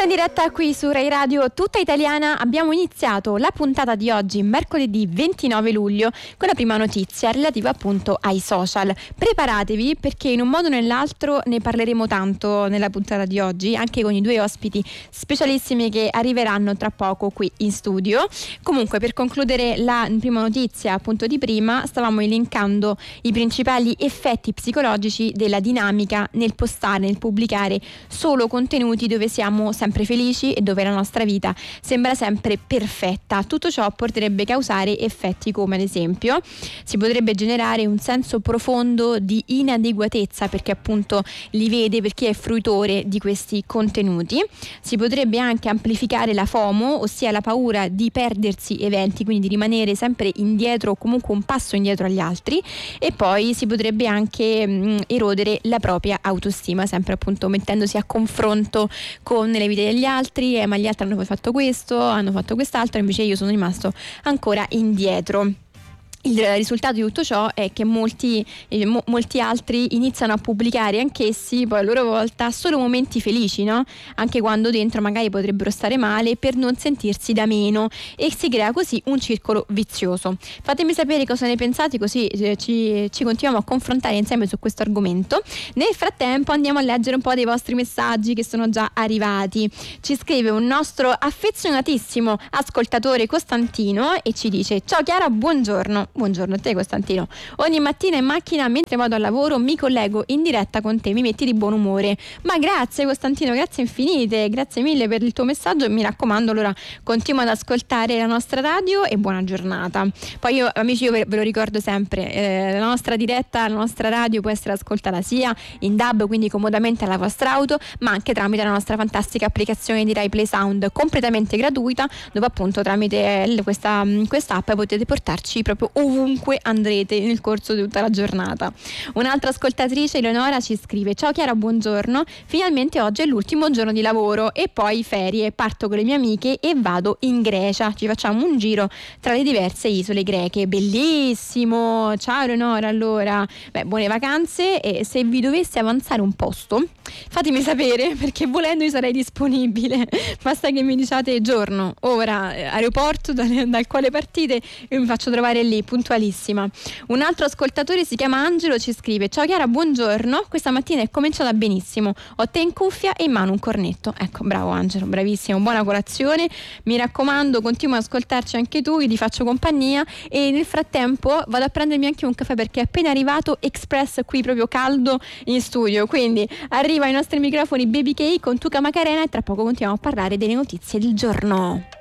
In diretta qui su Rai Radio Tutta Italiana abbiamo iniziato la puntata di oggi, mercoledì 29 luglio, con la prima notizia relativa appunto ai social. Preparatevi perché in un modo o nell'altro ne parleremo tanto nella puntata di oggi, anche con i due ospiti specialissimi che arriveranno tra poco qui in studio. Comunque, per concludere la prima notizia appunto di prima, stavamo elencando i principali effetti psicologici della dinamica nel postare, nel pubblicare solo contenuti dove siamo sempre felici e dove la nostra vita sembra sempre perfetta. Tutto ciò potrebbe causare effetti come, ad esempio, si potrebbe generare un senso profondo di inadeguatezza perché appunto li vede, per chi è fruitore di questi contenuti. Si potrebbe anche amplificare la FOMO, ossia la paura di perdersi eventi, quindi di rimanere sempre indietro o comunque un passo indietro agli altri, e poi si potrebbe anche erodere la propria autostima, sempre appunto mettendosi a confronto con le vite degli altri, ma gli altri hanno fatto questo, hanno fatto quest'altro, invece io sono rimasto ancora indietro. Il risultato di tutto ciò è che molti altri iniziano a pubblicare anch'essi poi a loro volta solo momenti felici, no? Anche quando dentro magari potrebbero stare male, per non sentirsi da meno, e si crea così un circolo vizioso. Fatemi sapere cosa ne pensate, così ci continuiamo a confrontare insieme su questo argomento. Nel frattempo andiamo a leggere un po' dei vostri messaggi che sono già arrivati. Ci scrive un nostro affezionatissimo ascoltatore, Costantino, e ci dice: ciao Chiara, buongiorno. Buongiorno a te, Costantino. Ogni mattina in macchina mentre vado al lavoro mi collego in diretta con te, mi metti di buon umore. Ma grazie Costantino, grazie infinite, grazie mille per il tuo messaggio, e mi raccomando, allora continua ad ascoltare la nostra radio e buona giornata. Poi io, amici, io ve lo ricordo sempre, la nostra diretta, la nostra radio può essere ascoltata sia in DAB, quindi comodamente alla vostra auto, ma anche tramite la nostra fantastica applicazione di Rai Play Sound, completamente gratuita, dove appunto tramite questa app potete portarci proprio ovunque andrete nel corso di tutta la giornata. Un'altra ascoltatrice, Eleonora, ci scrive: ciao Chiara, buongiorno, finalmente oggi è l'ultimo giorno di lavoro e poi ferie, parto con le mie amiche e vado in Grecia, ci facciamo un giro tra le diverse isole greche. Bellissimo, ciao Eleonora. Allora, buone vacanze, e se vi dovesse avanzare un posto fatemi sapere, perché volendo io sarei disponibile, basta che mi diciate giorno, ora, aeroporto dal quale partite, io mi faccio trovare lì puntualissima. Un altro ascoltatore, si chiama Angelo, ci scrive: ciao Chiara, buongiorno, questa mattina è cominciata benissimo, ho te in cuffia e in mano un cornetto. Ecco, bravo Angelo, bravissimo, buona colazione, mi raccomando, continua ad ascoltarci anche tu, io ti faccio compagnia, e nel frattempo vado a prendermi anche un caffè perché è appena arrivato Express qui proprio caldo in studio, quindi arriva ai nostri microfoni Baby K con Tuca Macarena e tra poco continuiamo a parlare delle notizie del giorno.